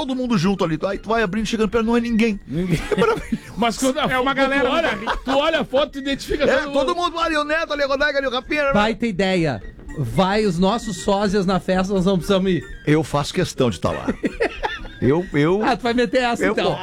todo mundo junto ali. Aí tu vai abrindo, chegando perto, não é ninguém. É maravilhoso. Mas quando é uma galera. Tu olha a foto, tu identifica todo mundo ali, o Neto, ali, o Rodaica, ali, o Rapinha. Vai ter ideia. Vai os nossos sósias na festa, nós não precisamos ir. Eu faço questão de estar lá. Tu vai meter essa então.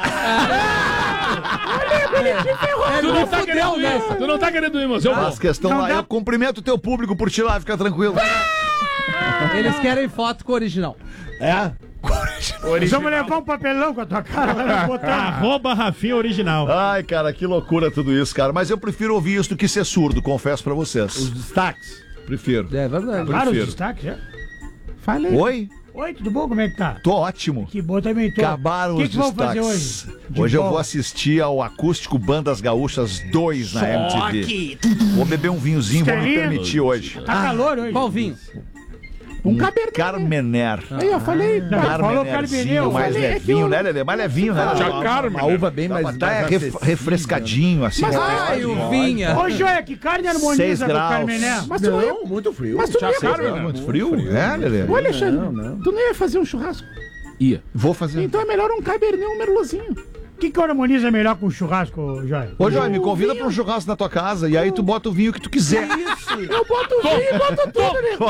Tu não tá querendo ir, mas eu vou. Faço questão lá. Eu cumprimento o teu público por ti lá, fica tranquilo. Eles querem foto com o original. É? Vamos levar um papelão com a tua cara, vai botar. @Rafinha Original. Ai, cara, que loucura tudo isso, cara. Mas eu prefiro ouvir isso do que ser surdo, confesso pra vocês. Os destaques. Prefiro. É verdade. Claro, os destaques, é. Fala aí. Oi? Oi, tudo bom? Como é que tá? Tô ótimo. Que bom, também tô. Acabaram os que vamos fazer destaques. hoje? Hoje eu vou assistir ao Acústico Bandas Gaúchas 2 na MTV. Vou beber um vinhozinho, vou me permitir hoje. Tá calor hoje. Qual vinho? Um Carmener. Aí, eu falei. Falou Carmenerzinho, mais levinho, né, Lelê? Mais levinho, né? Uma uva bem mais refrescadinho, assim. Ai, o vinha. Ô, Joé, que carne harmoniza com o Carmener? Mas não, muito frio. Mas tu não ia fazer... Muito frio? É, Lelê? Ô, Alexandre, tu não ia fazer um churrasco? Ia. Vou fazer. Então é melhor um Cabernet, um Merlotzinho. O que harmoniza melhor com churrasco, Joé? Ô, Joy, me convida pra um churrasco na tua casa e aí tu bota o vinho que tu quiser. Eu boto o vinho e boto tudo, né?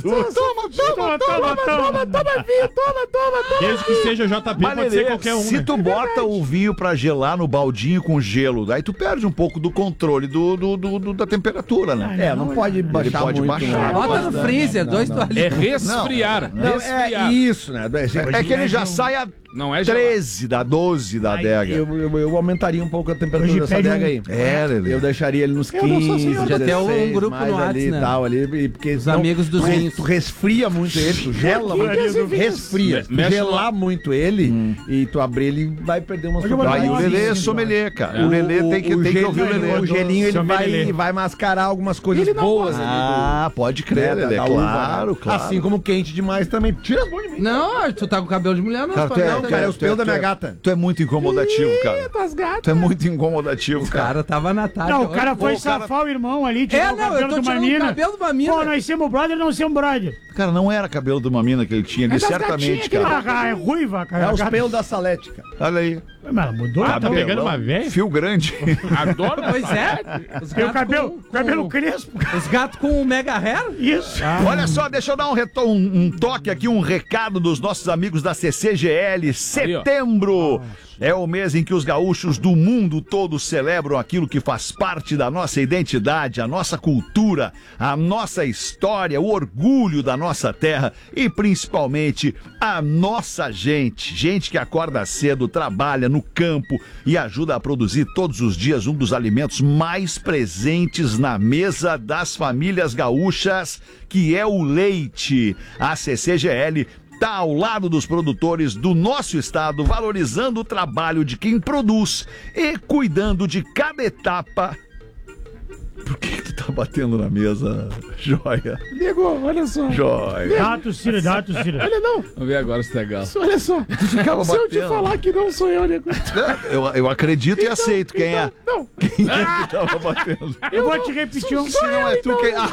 Toma vinho, toma. Desde que seja JP, Mas, pode ser Lelê, qualquer um, se né? tu bota o vinho pra gelar no baldinho com gelo, daí tu perde um pouco do controle da temperatura, né? Não pode baixar pode muito. baixar. Bota no freezer, 2 É toalhinhos. resfriar. Não, é isso, né? É que ele já sai a Não é gelado. 13 da 12 da adega. Eu aumentaria um pouco a temperatura dessa adega aí. É, Lelê. Eu deixaria ele nos 15, Já tem um 16, grupo mais no ali WhatsApp, e né? tal, ali, porque Os amigos dos vinhos. tu resfria muito ele, tu gela muito ele, resfria. Se tu gelar muito ele e tu abrir, ele vai perder umas Aí o Lelê é sommelier, cara. O Lelê tem que ouvir o Lelê. O gelinho ele vai mascarar algumas coisas boas ali. Ah, pode crer, Lelê. da uva, Claro, né? claro. Assim como quente demais também. Tira as mãos de mim. Não, tu tá com cabelo de mulher, não. Cara, Cara, é os pelos da minha gata. Tu é muito incomodativo, cara. Das gatas. Tu é muito incomodativo, O cara. cara tava na tarde. Não, o cara foi safar o irmão ali, tirar o não, eu cabelo tô de uma tirando o mina. cabelo de uma mina. Pô, nós somos brother, não somos brother. Cara, não era cabelo de uma mina que ele tinha ali, das certamente, gatinhas que cara. é ruiva, cara. É os Gata- pelos da salete, cara. Olha aí. Mas ela mudou, Tá então. pegando uma velha? Fio grande. Adoro. Pois é. Os Tem o gatos cabelo crespo. Os gatos com o mega hair? Isso. Olha só, deixa eu dar um toque aqui, um recado dos nossos amigos da CCGL. Setembro é o mês em que os gaúchos do mundo todo celebram aquilo que faz parte da nossa identidade, a nossa cultura, a nossa história, o orgulho da nossa terra e principalmente a nossa gente. Gente que acorda cedo, trabalha no campo e ajuda a produzir todos os dias um dos alimentos mais presentes na mesa das famílias gaúchas, que é o leite. A CCGL está ao lado dos produtores do nosso estado, valorizando o trabalho de quem produz e cuidando de cada etapa. Por que tu tá batendo na mesa, joia? Diego, olha só. Joia. Dá tossida. Olha, não. Vamos ver agora se tá legal. Olha só. Ficava Se eu te batendo. falar que não sou eu, Nego. Eu acredito e aceito. Quem é? Não. Quem é que tava batendo? Eu vou te repetir um. Se não é tu, quem...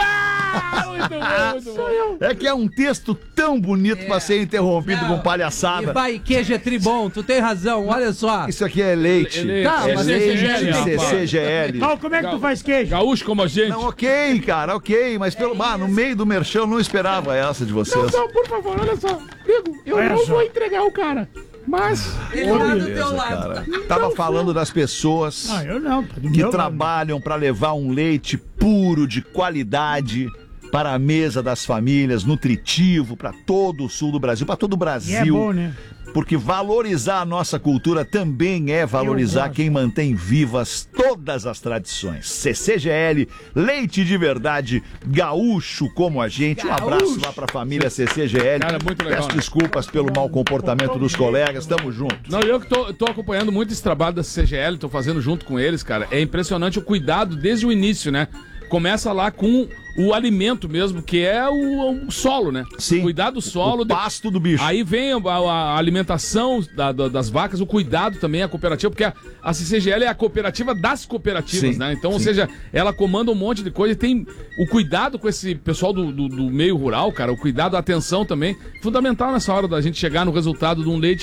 Muito bom, muito bom. É que é um texto tão bonito pra ser interrompido com E palhaçada. vai, queijo é tribom, tu tem razão, olha só. Isso aqui é leite. Tá, É mas leite CCGL, rapaz. CCGL. Paulo, como é que tu faz queijo? Gaúcho como a gente. Não, ok, cara, ok. Mas no meio do merchan eu não esperava essa de vocês. Não, por favor, olha só. Nego, eu não vou entregar o cara. Mas. Ele tá do teu lado. Cara, tava falando das pessoas Ah, eu não. Tá do que meu lado. trabalham para levar um leite puro, de qualidade, para a mesa das famílias, nutritivo, para todo o sul do Brasil, para todo o E Brasil. é bom, né? Porque valorizar a nossa cultura também é valorizar gosto. quem mantém vivas todas as tradições. CCGL, leite de verdade, gaúcho como a gente. Um abraço lá pra família CCGL. Cara, muito legal, Peço né? desculpas pelo mau comportamento dos colegas, tamo junto. Não, eu que tô acompanhando muito esse trabalho da CGL, tô fazendo junto com eles, cara. É impressionante o cuidado desde o início, né? Começa lá com o alimento mesmo, que é o solo, né? Sim. Cuidar do solo. O pasto do bicho. Aí vem a alimentação das vacas, o cuidado também, a cooperativa, porque a CCGL é a cooperativa das cooperativas, Sim, né? Então, sim. ou seja, ela comanda um monte de coisa e tem o cuidado com esse pessoal do meio rural, cara, o cuidado, a atenção também, fundamental nessa hora da gente chegar no resultado de um leite